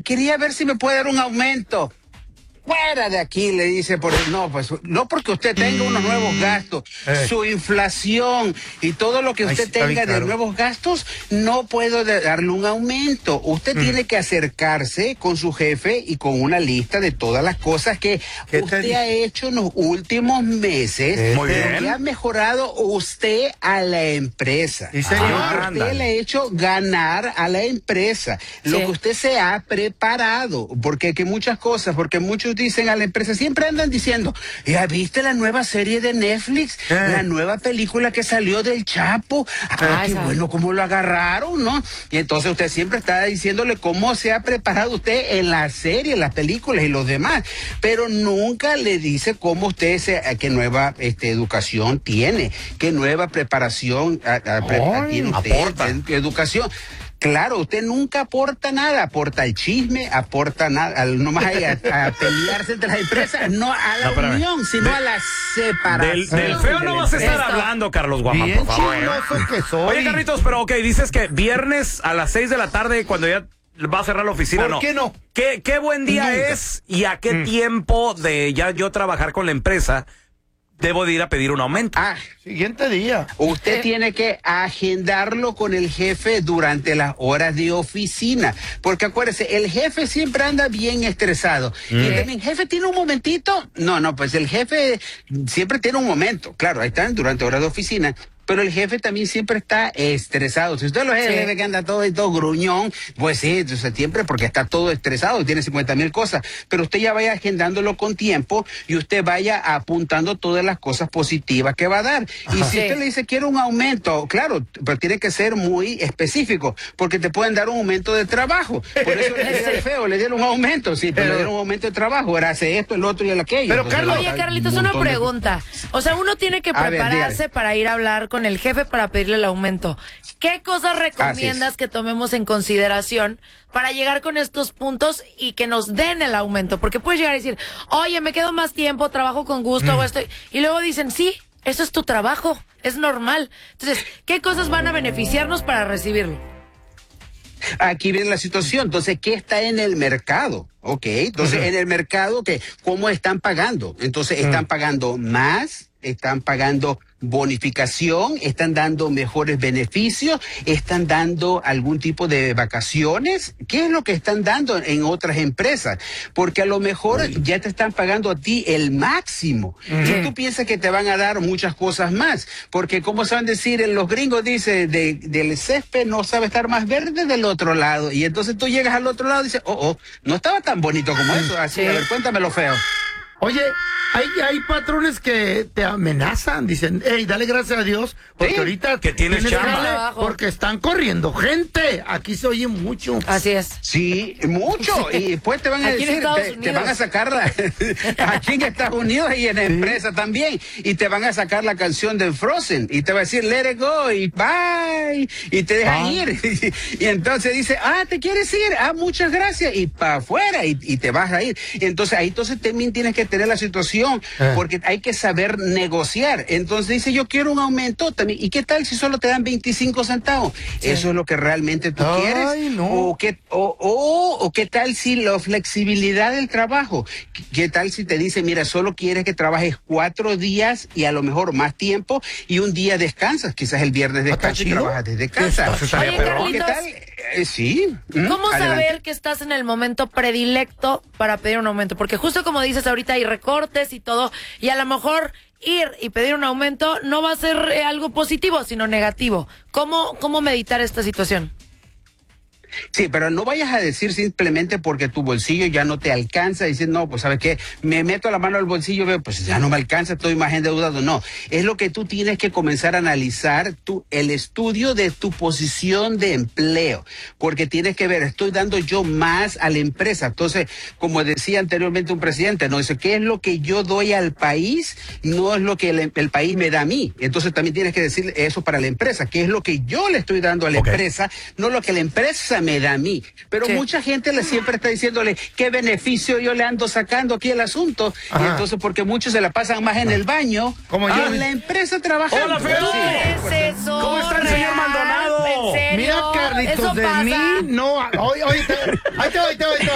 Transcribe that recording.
quería ver si me puede dar un aumento. Fuera de aquí, le dice, no porque usted tenga unos nuevos gastos, su inflación y todo lo que usted tenga de nuevos gastos, no puedo darle un aumento. Usted tiene que acercarse con su jefe y con una lista de todas las cosas que usted ha hecho en los últimos meses, que ha mejorado usted a la empresa. Sí, señor. Usted le ha hecho ganar a la empresa, lo que usted se ha preparado, porque muchos dicen a la empresa, siempre andan diciendo, ¿ya viste la nueva serie de Netflix? La nueva película que salió del Chapo. Qué bueno cómo lo agarraron, ¿no? Y entonces usted siempre está diciéndole cómo se ha preparado usted en la serie, en las películas y los demás, pero nunca le dice cómo usted qué nueva educación tiene, qué nueva preparación tiene usted, qué educación. Claro, usted nunca aporta nada, aporta el chisme, aporta nada, nomás a pelearse entre las empresas, no a la unión, sino a la separación. Del feo no vas a estar hablando, Carlos Guamán, por favor. Que soy. Oye, Carlitos, pero dices que viernes a las 6 de la tarde, cuando ya va a cerrar la oficina, ¿Por qué no? ¿Qué buen día es y a qué tiempo de ya yo trabajar con la empresa debo de ir a pedir un aumento? Siguiente día. Usted tiene que agendarlo con el jefe durante las horas de oficina, porque acuérdese, el jefe siempre anda bien estresado. Y también, jefe, ¿tiene un momentito? No, pues el jefe siempre tiene un momento. Claro, ahí están durante horas de oficina. Pero el jefe también siempre está estresado. Si usted lo ve que anda todo gruñón, pues sí, entonces siempre porque está todo estresado, tiene 50,000 cosas. Pero usted ya vaya agendándolo con tiempo y usted vaya apuntando todas las cosas positivas que va a dar. Y si usted le dice quiero un aumento, claro, pero tiene que ser muy específico, porque te pueden dar un aumento de trabajo. Por eso le dice al feo, le dieron un aumento, pero le dieron un aumento de trabajo, ahora hace esto, el otro y el aquello. Pero entonces, Oye, Carlitos, una pregunta. O sea, uno tiene que prepararse para ir a hablar con el jefe para pedirle el aumento. ¿Qué cosas recomiendas que tomemos en consideración para llegar con estos puntos y que nos den el aumento? Porque puedes llegar a decir, oye, me quedo más tiempo, trabajo con gusto, hago esto. Y luego dicen, sí, eso es tu trabajo, es normal. Entonces, ¿qué cosas van a beneficiarnos para recibirlo? Aquí viene la situación. Entonces, ¿qué está en el mercado? Entonces, en el mercado, ¿cómo están pagando? Entonces, ¿están pagando más? ¿Están pagando bonificación? ¿Están dando mejores beneficios? ¿Están dando algún tipo de vacaciones? ¿Qué es lo que están dando en otras empresas? Porque a lo mejor ya te están pagando a ti el máximo. Y tú piensas que te van a dar muchas cosas más. Porque como saben decir, en los gringos dice, del césped no sabe estar más verde del otro lado. Y entonces tú llegas al otro lado y dices, no estaba tan bonito como eso. Así, a ver, cuéntamelo, feo. Oye, hay patrones que te amenazan, dicen, hey, dale gracias a Dios, porque ahorita que tienes chamba. Porque están corriendo gente. Aquí se oye mucho. Así es. Sí, mucho. Y después te van a decir, te van a sacar aquí en Estados Unidos y en la empresa también. Y te van a sacar la canción de Frozen. Y te va a decir, let it go, y bye. Y te dejan ir. Y entonces dice, ¿te quieres ir? Muchas gracias. Y para afuera, y te vas a ir. Y entonces ahí también tienes que tener la situación, porque hay que saber negociar. Entonces dice, yo quiero un aumento también. ¿Y qué tal si solo te dan 25 centavos? ¿Eso es lo que realmente tú quieres? No. ¿O qué tal si la flexibilidad del trabajo? ¿Qué tal si te dice, mira, solo quieres que trabajes 4 días y a lo mejor más tiempo y un día descansas? Quizás el viernes descansas y trabajas desde casa. Oye, Carlitos, ¿qué tal? Sí. ¿Cómo Adelante. saber que estás en el momento predilecto para pedir un aumento? Porque justo como dices ahorita hay recortes y todo, y a lo mejor ir y pedir un aumento no va a ser algo positivo, sino negativo. ¿Cómo meditar esta situación? Sí, pero no vayas a decir simplemente porque tu bolsillo ya no te alcanza, decir, no, pues ¿sabes qué? Me meto la mano al bolsillo, veo, pues ya no me alcanza, estoy más endeudado. No, es lo que tú tienes que comenzar a analizar, el estudio de tu posición de empleo, porque tienes que ver, estoy dando yo más a la empresa. Entonces, como decía anteriormente un presidente, no dice, ¿qué es lo que yo doy al país? No es lo que el país me da a mí. Entonces también tienes que decir eso para la empresa, ¿qué es lo que yo le estoy dando a la empresa? No lo que la empresa me da a mí. Pero mucha gente siempre está diciéndole qué beneficio yo le ando sacando aquí el asunto. Y entonces porque muchos se la pasan más en el baño como yo en la empresa trabajando. ¡Hola, feo! ¿Cómo está el señor Maldonado? Mira, Carlitos, de mí no. Oye, ahí te voy.